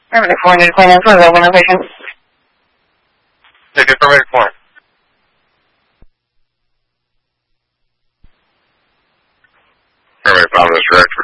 Affirmative 4, need to call 911 organization. Take affirmative 4. Affirmative 5 is direct